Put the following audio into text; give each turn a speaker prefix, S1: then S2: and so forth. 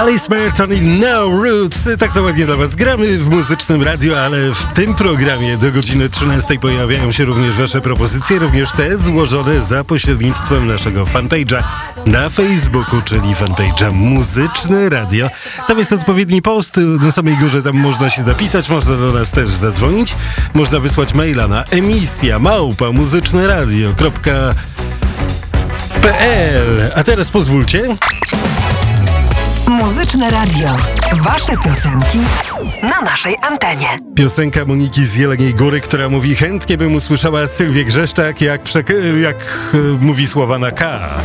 S1: Alice Merton i No Roots. Tak to ładnie dla was gramy w muzycznym radiu, ale w tym programie do godziny 13 pojawiają się również wasze propozycje, również te złożone za pośrednictwem naszego fanpage'a na Facebooku, czyli fanpage'a Muzyczne Radio. Tam jest odpowiedni post, na samej górze tam można się zapisać, można do nas też zadzwonić, można wysłać maila na emisja@muzyczneradio.pl. A teraz pozwólcie.
S2: Muzyczne Radio. Wasze piosenki na naszej antenie.
S1: Piosenka Moniki z Jeleniej Góry, która mówi: chętnie bym usłyszała Sylwię Grzeszczak, jak mówi słowa na K.